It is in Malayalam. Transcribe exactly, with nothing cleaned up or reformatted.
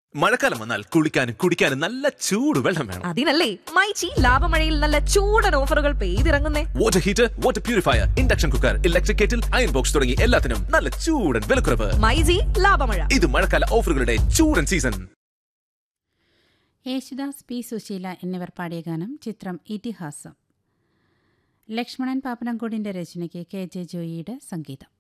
മഴക്കാലം വന്നാൽ കുളിക്കാനും കുടിക്കാനും നല്ല ചൂട് വെള്ളം വേണം. അതിനല്ലേ മൈച്ചി ലാഭമഴയിൽ നല്ല ചൂടൻ ഓഫറുകൾ പെയ്തിറങ്ങുന്നേ. Water heater, water purifier, induction cooker, electric kettle, iron box തുടങ്ങി എല്ലാത്തിനും നല്ല ചൂടൻ വിലക്കുറവ്. മൈജി ലാഭമഴ. ഇത് മഴക്കാല ഓഫറുകളുടെ ചൂടൻ സീസൺ. യേശുദാസ്, പി സുശീല എന്നിവർ പാടിയ ഗാനം ചിത്രം ഇതിഹാസം. ലക്ഷ്മണൻ പാപ്പനംകോടിന്റെ രചനയ്ക്ക് കെ ജെ ജോയിയുടെ സംഗീതം.